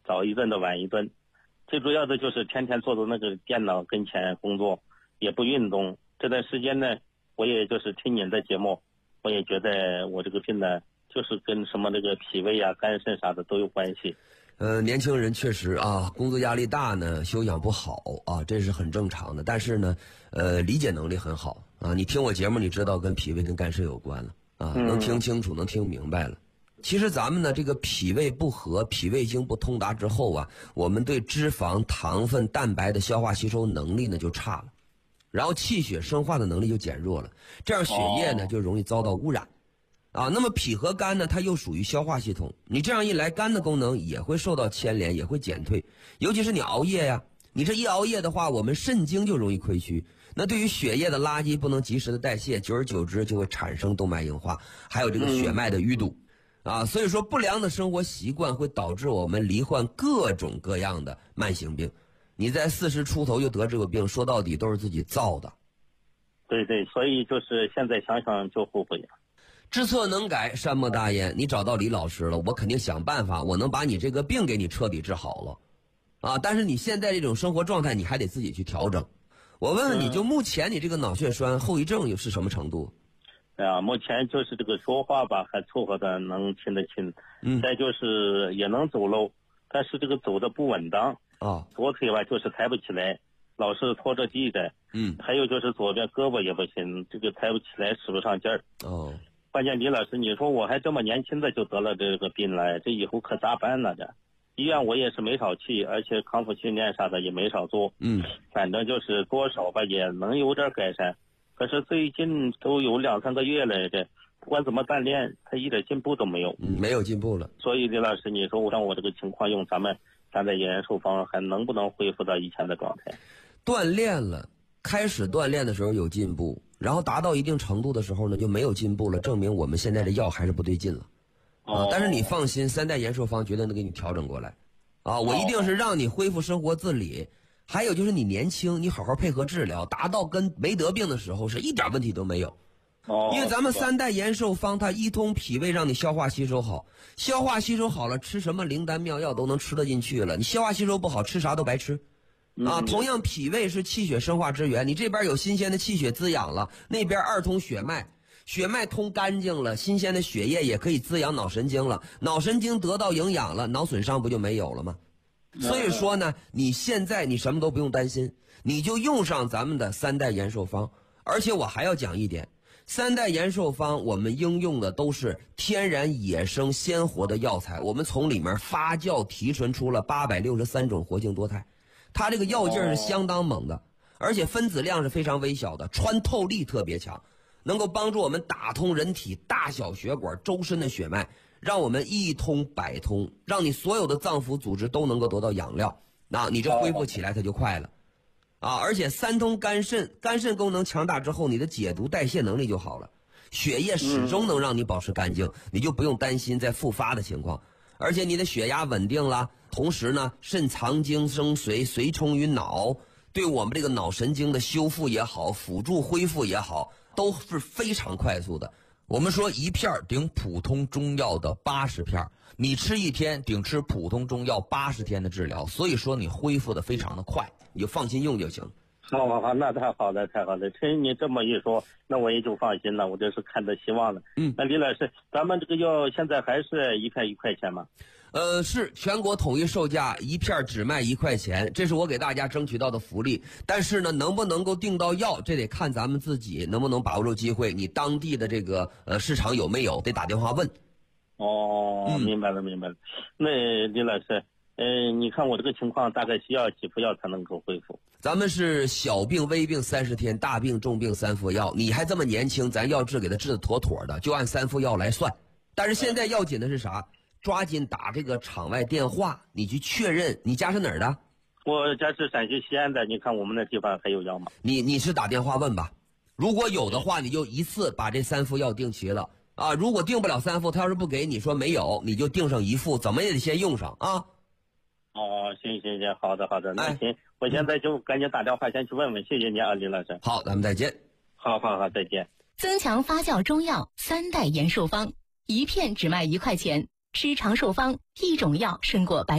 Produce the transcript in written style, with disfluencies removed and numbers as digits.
早一顿的晚一顿。最主要的就是天天坐在那个电脑跟前工作，也不运动。这段时间呢，我也就是听您的节目，我也觉得我这个病呢，就是跟什么这个脾胃啊、肝肾啥的都有关系。 年轻人确实啊，工作压力大呢，休养不好啊，这是很正常的。但是呢，理解能力很好啊。你听我节目，你知道跟脾胃跟肝肾有关了啊，能听清楚，能听明白了。其实咱们呢，这个脾胃不和、脾胃经不通达之后啊，我们对脂肪、糖分、蛋白的消化吸收能力呢就差了，然后气血生化的能力就减弱了，这样血液呢就容易遭到污染。那么脾和肝呢，它又属于消化系统，你这样一来，肝的功能也会受到牵连，也会减退。尤其是你熬夜呀，你这一熬夜的话，我们肾经就容易亏虚。那对于血液的垃圾不能及时的代谢，久而久之就会产生动脉硬化，还有这个血脉的淤堵。所以说不良的生活习惯会导致我们罹患各种各样的慢性病。你在40出头就得这个病，说到底都是自己造的。 对对，所以就是现在想想就后悔。 知错能改，善莫大焉。你找到李老师了，我肯定想办法，我能把你这个病给你彻底治好了。但是你现在这种生活状态，你还得自己去调整。我问问你，就目前你这个脑血栓后遗症又是什么程度？ 目前就是这个说话吧，还凑合的能听得清。再就是也能走路，但是这个走的不稳当。左腿吧就是抬不起来，老是拖着地的。还有就是左边胳膊也不行，这个抬不起来，使不上劲儿。关键李老师，你说我还这么年轻的就得了这个病了，这以后可咋办呢？这医院我也是没少去，而且康复训练啥的也没少做。反正就是多少吧也能有点改善。可是最近都有2-3个月了，这不管怎么锻炼，他一点进步都没有。 没有进步了。 所以李老师，你说像我这个情况用咱们3代延寿方还能不能恢复到以前的状态？ 锻炼了，开始锻炼的时候有进步，然后达到一定程度的时候呢就没有进步了，证明我们现在的药还是不对劲了。但是你放心，3代延寿方绝对能给你调整过来。我一定是让你恢复生活自理。还有就是你年轻，你好好配合治疗，达到跟没得病的时候是一点问题都没有。因为咱们3代延寿方它一通脾胃，让你消化吸收好，消化吸收好了，吃什么灵丹妙药都能吃得进去了。你消化吸收不好，吃啥都白吃。同样脾胃是气血生化之源，你这边有新鲜的气血滋养了，那边2通血脉，血脉通干净了，新鲜的血液也可以滋养脑神经了，脑神经得到营养了，脑损伤不就没有了吗？所以说呢，你现在你什么都不用担心，你就用上咱们的3代延寿方。而且我还要讲一点，3代延寿方我们应用的都是天然野生鲜活的药材，我们从里面发酵提纯出了863种活性多肽，它这个药劲是相当猛的，而且分子量是非常微小的，穿透力特别强，能够帮助我们打通人体大小血管周身的血脉，让我们一通百通，让你所有的脏腑组织都能够得到养料，你这恢复起来它就快了。而且3通肝肾，肝肾功能强大之后，你的解毒代谢能力就好了，血液始终能让你保持干净，你就不用担心再复发的情况。而且你的血压稳定了，同时呢，肾藏精生髓，髓充于脑，对我们这个脑神经的修复也好，辅助恢复也好，都是非常快速的。我们说1片顶普通中药的80片，你吃1天顶吃普通中药80天的治疗，所以说你恢复的非常的快，你就放心用就行。 好，那太好了，太好了。听你这么一说，那我也就放心了，我就是看到希望了。那李老师，咱们这个药现在还是1片1块钱吗？ 是全国统一售价，1片只卖1块钱，这是我给大家争取到的福利。但是呢，能不能够订到药，这得看咱们自己能不能把握住机会，你当地的这个市场有没有，得打电话问。 明白了。那李老师，你看我这个情况大概需要几副药才能够恢复？ 咱们是小病微病30天，大病重病3副药。你还这么年轻，咱药治给他治得妥妥的，就按3副药来算。但是现在要紧的是啥？抓紧打这个场外电话，你去确认你家是哪儿的？ 我家是陕西西安的，你看我们那地方还有药吗？ 你是打电话问吧，如果有的话，你就一次把这3副药订齐了如果订不了3副，他要是不给你说没有，你就订上1副，怎么也得先用上啊。 行，好的，那行，我现在就赶紧打电话先去问问，谢谢你啊，李老师。 好，咱们再见。 好，再见。 增强发酵中药3代延寿方，1片只卖1块钱，吃长寿方，1种药胜过白